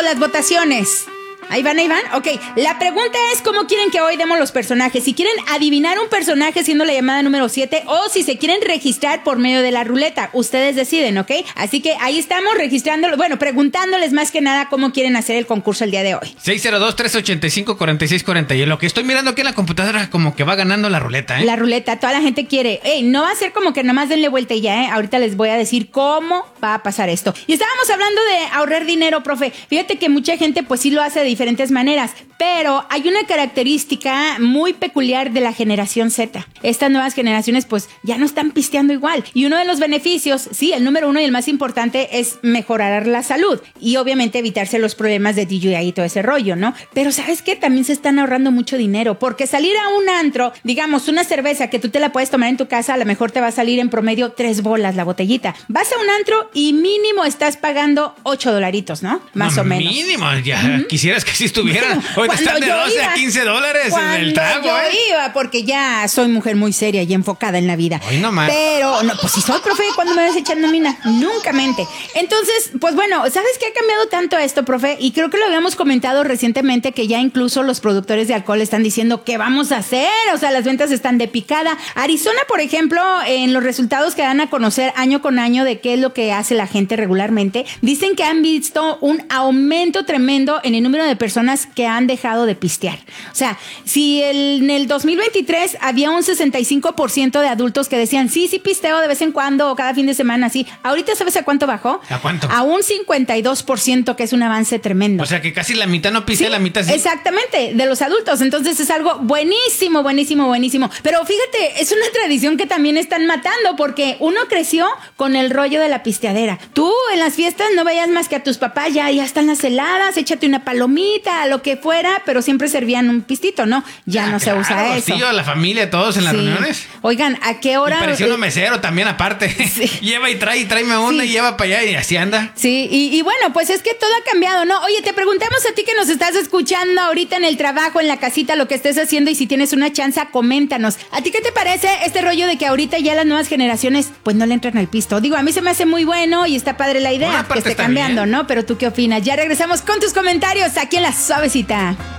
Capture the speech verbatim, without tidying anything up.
las votaciones. Ahí van, ahí van. Ok, la pregunta es cómo quieren que hoy demos los personajes. Si quieren adivinar un personaje siendo la llamada número siete o si se quieren registrar por medio de la ruleta. Ustedes deciden, ¿ok? Así que ahí estamos registrándolo, bueno, preguntándoles más que nada cómo quieren hacer el concurso el día de hoy. seis cero dos, tres ocho cinco, cuatro seis cuatro cero. Y lo que estoy mirando aquí en la computadora como que va ganando la ruleta, ¿eh? La ruleta, toda la gente quiere. Ey, no va a ser como que nomás denle vuelta y ya, ¿eh? Ahorita les voy a decir cómo va a pasar esto. Y estábamos hablando de ahorrar dinero, profe. Fíjate que mucha gente pues sí lo hace de diferentes maneras, pero hay una característica muy peculiar de la generación Z. Estas nuevas generaciones pues ya no están pisteando igual. Y uno de los beneficios, sí, el número uno y el más importante es mejorar la salud y obviamente evitarse los problemas de D J I y todo ese rollo, ¿no? Pero ¿sabes qué? También se están ahorrando mucho dinero porque salir a un antro, digamos una cerveza que tú te la puedes tomar en tu casa, a lo mejor te va a salir en promedio tres bolas la botellita. Vas a un antro y mínimo estás pagando ocho dolaritos, ¿no? Más no, o menos. Mínimo, ya uh-huh. Quisieras que sí estuvieran. Hoy están de doce a quince dólares en el trago, yo ¿eh? iba, porque ya soy mujer muy seria y enfocada en la vida. Hoy no más. Pero, no, pues si soy profe, ¿cuándo me vas a echar nómina? Nunca mente. Entonces, pues bueno, ¿sabes qué ha cambiado tanto esto, profe? Y creo que lo habíamos comentado recientemente que ya incluso los productores de alcohol están diciendo ¿qué vamos a hacer? O sea, las ventas están de picada. Arizona, por ejemplo, en los resultados que dan a conocer año con año de qué es lo que hace la gente regularmente, dicen que han visto un aumento tremendo en el número de personas que han dejado de pistear. O sea, si el, en el dos mil veintitrés había un sesenta y cinco por ciento de adultos que decían, sí, sí pisteo de vez en cuando o cada fin de semana, sí. Ahorita, ¿sabes a cuánto bajó? ¿A cuánto? A un cincuenta y dos por ciento, que es un avance tremendo. O sea, que casi la mitad no pistea, sí, la mitad sí. Exactamente, de los adultos. Entonces es algo buenísimo, buenísimo, buenísimo. Pero fíjate, es una tradición que también están matando porque uno creció con el rollo de la pisteadera. Tú en las fiestas no veías más que a tus papás, ya, ya están las heladas, échate una palomita, lo que fuera, pero siempre servían un pistito, ¿no? Ya ah, no claro, se usa eso. Tío, la familia, todos en las sí. reuniones. Oigan, ¿a qué hora? Y parecía uno mesero también aparte. Sí. Lleva y trae, y tráeme una sí. y lleva para allá y así anda. Sí, y, y bueno, pues es que todo ha cambiado, ¿no? Oye, te preguntamos a ti que nos estás escuchando ahorita en el trabajo, en la casita, lo que estés haciendo y si tienes una chance, coméntanos. ¿A ti qué te parece este rollo de que ahorita ya las nuevas generaciones pues no le entran al pisto? Digo, a mí se me hace muy bueno y está padre la idea que esté cambiando, bien. ¿no? Pero ¿tú qué opinas? Ya regresamos con tus comentarios aquí en La Suavecita.